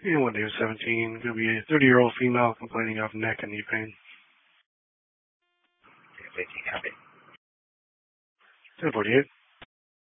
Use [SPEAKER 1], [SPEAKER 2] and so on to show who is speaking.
[SPEAKER 1] And one day was 17. Going to be a 30-year-old female complaining of neck and knee pain.
[SPEAKER 2] 15 copy.
[SPEAKER 1] 1048.